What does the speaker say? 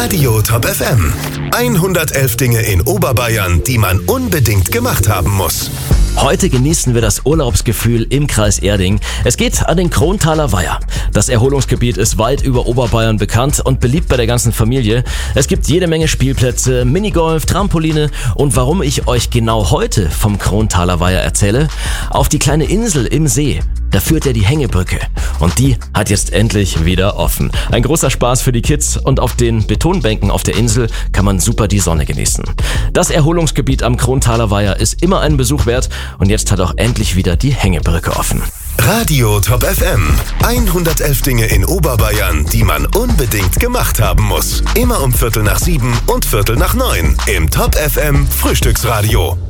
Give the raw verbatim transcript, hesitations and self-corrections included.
Radio Top F M. hundertelf Dinge in Oberbayern, die man unbedingt gemacht haben muss. Heute genießen wir das Urlaubsgefühl im Kreis Erding. Es geht an den Krontaler Weiher. Das Erholungsgebiet ist weit über Oberbayern bekannt und beliebt bei der ganzen Familie. Es gibt jede Menge Spielplätze, Minigolf, Trampoline. Und warum ich euch genau heute vom Krontaler Weiher erzähle? Auf die kleine Insel im See, da führt ja die Hängebrücke. Und die hat jetzt endlich wieder offen. Ein großer Spaß für die Kids und auf den Betonbänken auf der Insel kann man super die Sonne genießen. Das Erholungsgebiet am Krontaler Weiher ist immer einen Besuch wert. Und jetzt hat auch endlich wieder die Hängebrücke offen. Radio Top F M. hundertelf Dinge in Oberbayern, die man unbedingt gemacht haben muss. Immer um Viertel nach sieben und Viertel nach neun im Top F M Frühstücksradio.